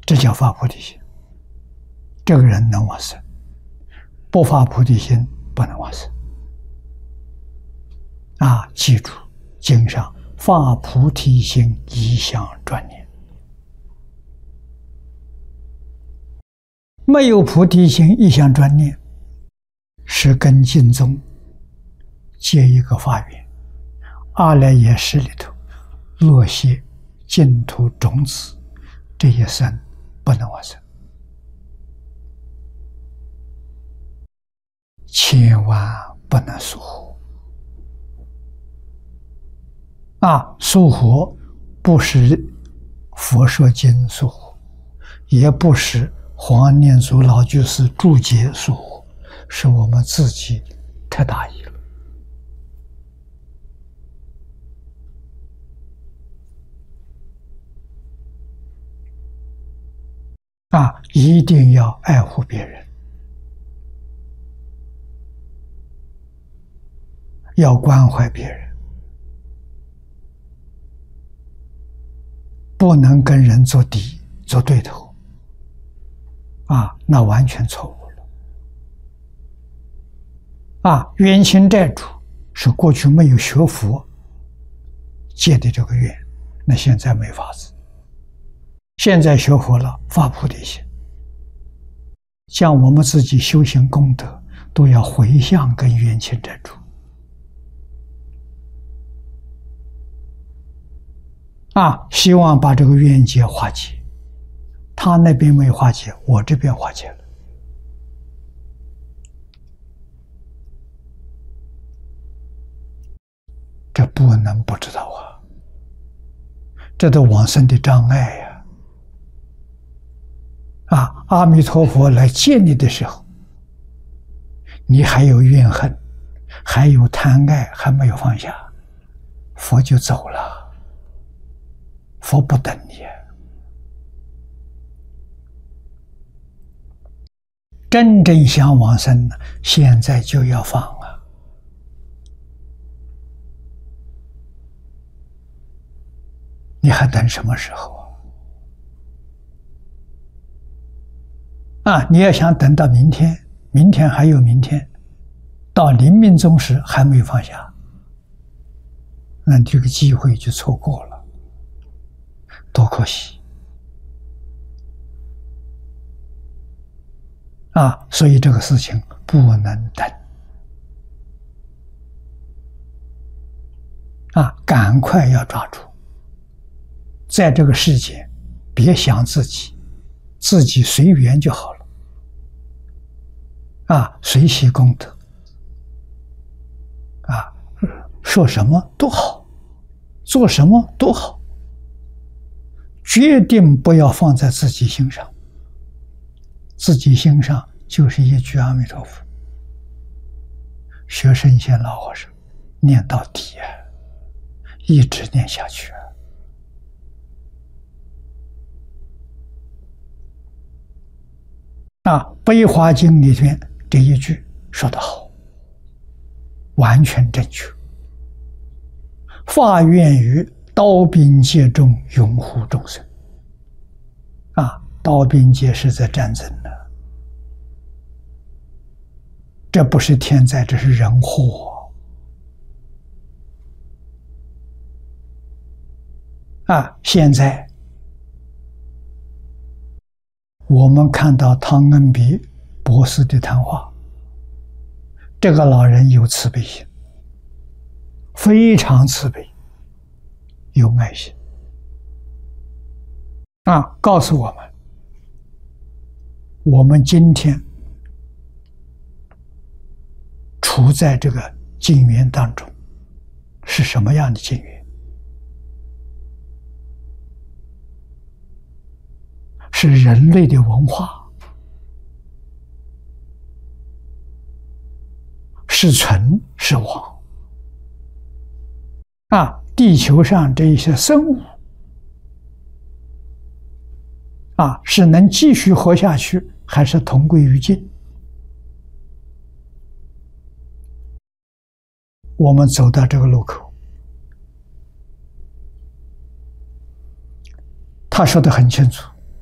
这叫发菩提心。这个人能往生，不发菩提心不能往生。记住经上发菩提心，一向专念。没有菩提心，一向专念，是跟净宗结一个法缘，阿赖耶识里头落下净土种子，这一生不能往生。千万不能疏忽。疏忽不是佛说经疏忽，也不是黄念祖老居士注解疏忽，是我们自己太大意了。一定要爱护别人，要关怀别人，不能跟人做敌做对头，那完全错误了。冤亲债主是过去没有学佛结的这个怨，那现在没法子。现在学佛了，发菩提心，像我们自己修行功德，都要回向跟冤亲债主。希望把这个冤结化解，他那边没化解，我这边化解了。这不能不知道这都往生的障碍呀。阿弥陀佛来见你的时候，你还有怨恨，还有贪爱，还没有放下，佛就走了。佛不等你，真正想往生，现在就要放你还等什么时候你要想等到明天，明天还有明天，到临命终时还没有放下，那这个机会就错过了，多可惜所以这个事情不能等赶快要抓住，在这个世界别想自己随缘就好了随喜功德说什么都好，做什么都好，决定不要放在自己心上。自己心上就是一句阿弥陀佛，学圣贤老和尚念到底一直念下去悲华经里面这一句说得好，完全正确。发愿于刀兵劫中拥护众生刀兵劫是在战争的，这不是天灾，这是人祸现在我们看到汤恩比博士的谈话，这个老人有慈悲心，非常慈悲，有爱心告诉我们今天处在这个境缘当中是什么样的境缘？是人类的文化，是存是亡地球上这一些生物是能继续活下去，还是同归于尽？我们走到这个路口，他说得很清楚，